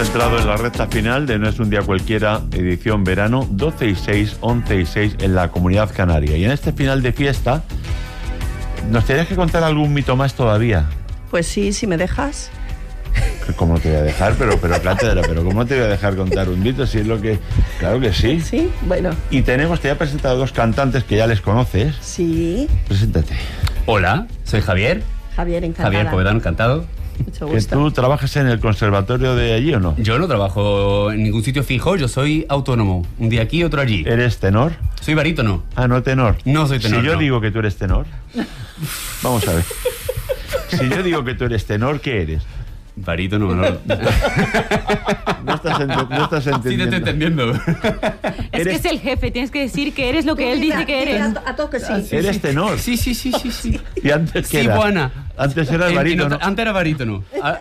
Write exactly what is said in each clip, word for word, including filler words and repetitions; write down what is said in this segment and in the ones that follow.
entrado en la recta final de No es un día cualquiera, edición verano, doce y seis, once y seis en la Comunidad Canaria. Y en este final de fiesta, ¿nos tendrías que contar algún mito más todavía? Pues sí, si me dejas. ¿Cómo te voy a dejar? Pero, pero, cátedra, pero ¿cómo te voy a dejar contar un mito? Si es lo que... Claro que sí. Sí, bueno. Y tenemos, te voy a presentar a dos cantantes que ya les conoces. Sí. Preséntate. Hola, soy Javier. Javier, encantada. Javier Povedano, encantado. Mucho ¿Que gusto. tú trabajas en el conservatorio de allí o no? Yo no trabajo en ningún sitio fijo, yo soy autónomo. Un día aquí, otro allí. ¿Eres tenor? Soy barítono. Ah, no tenor. No soy tenor, Si yo no. digo que tú eres tenor, vamos a ver. Si yo digo que tú eres tenor, ¿qué eres? Barítono, no. No estás, ent- no estás Sí, te entendiendo. estoy entendiendo. Es que es el jefe, tienes que decir que eres lo que él dice que eres. A, a toque sí. Eres tenor. Sí, sí, sí, sí, sí. ¿Y antes qué Sí, eras? buena. Antes eras En- barítono. en- Antes era barítono. Ah,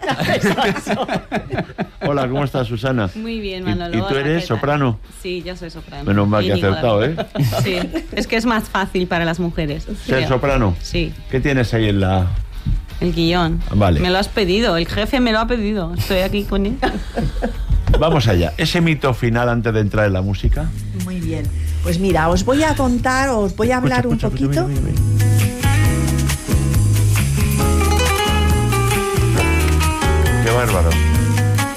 Hola, ¿cómo estás, Susana? Muy bien, ¿Y- Manolo. ¿Y, tú Hola, eres ¿qué tal? soprano? Sí, yo soy soprano. Menos mal que has Bilingüe. acertado, ¿eh? Sí, es que es más fácil para las mujeres. ¿Ser creo. soprano? Sí, ¿Qué tienes ahí en la...? el guión. Vale. Me lo has pedido, el jefe me lo ha pedido. Estoy aquí con él. Vamos allá. Ese mito final antes de entrar en la música. Muy bien. Pues mira, os voy a contar, os voy a hablar Escucha, un escucha, poquito. escucha, mira, mira, mira. Qué bárbaro.